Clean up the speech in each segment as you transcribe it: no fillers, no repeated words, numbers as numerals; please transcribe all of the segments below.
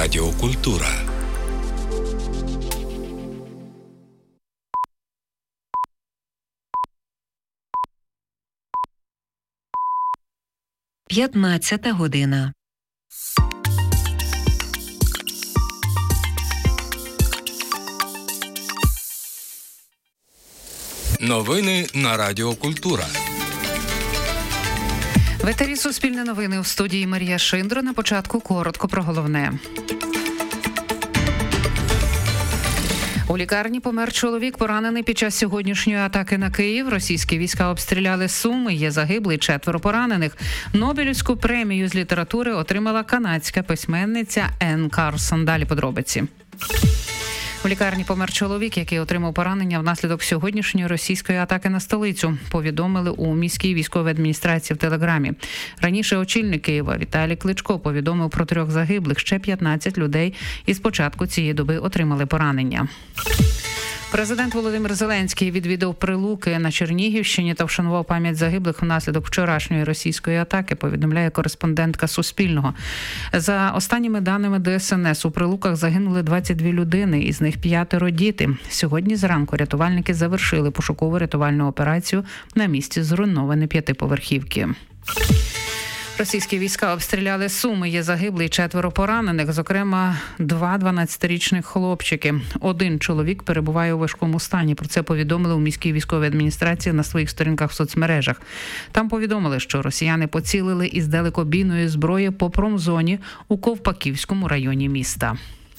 Радіо Культура. П'ятнадцята година. Новини на Радіо Культура. В етері Суспільне новини, у студії Марія Шиндро. На початку коротко про головне. У лікарні помер чоловік, поранений під час сьогоднішньої атаки на Київ. Російські війська обстріляли Суми, є загиблий, 4 поранених. Нобелівську премію з літератури отримала канадська письменниця Ен Карсон. Далі подробиці. У лікарні помер чоловік, який отримав поранення внаслідок сьогоднішньої російської атаки на столицю, повідомили у міській військовій адміністрації в Телеграмі. Раніше очільник Києва Віталій Кличко повідомив про 3 загиблих, ще 15 людей із початку цієї доби отримали поранення. Президент Володимир Зеленський відвідав Прилуки на Чернігівщині та вшанував пам'ять загиблих внаслідок вчорашньої російської атаки, повідомляє кореспондентка Суспільного. За останніми даними ДСНС, у Прилуках загинули 22 людини, із них 5 діти. Сьогодні зранку рятувальники завершили пошукову рятувальну операцію на місці зруйнованої 5-поверхівки. Російські війська обстріляли Суми, є загиблий, 4 поранених, зокрема 2 12-річних хлопчики. 1 чоловік перебуває у важкому стані. Про це повідомили у міській військовій адміністрації на своїх сторінках в соцмережах. Там повідомили, що росіяни поцілили із далекобійної зброї по промзоні у Ковпаківському районі міста.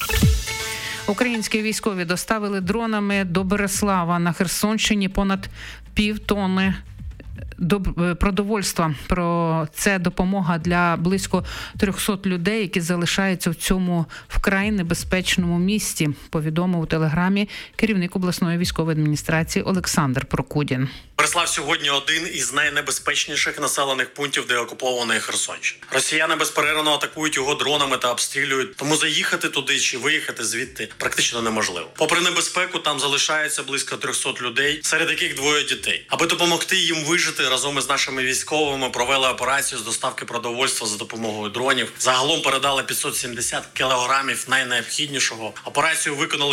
Українські військові доставили дронами до Береслава на Херсонщині понад півтонни продовольства. Про це допомога для близько 300 людей, які залишаються в цьому вкрай небезпечному місті, повідомив у Телеграмі керівник обласної військової адміністрації Олександр Прокудін. Береслав сьогодні один із найнебезпечніших населених пунктів деокупованої Херсонщини. Росіяни безперервно атакують його дронами та обстрілюють, тому заїхати туди чи виїхати звідти практично неможливо. Попри небезпеку, там залишається близько 300 людей, серед яких 2 дітей. Аби допомогти їм вижити, разом із нашими військовими провели операцію з доставки продовольства за допомогою дронів. Загалом передали 570 кілограмів найнеобхіднішого. Операцію виконали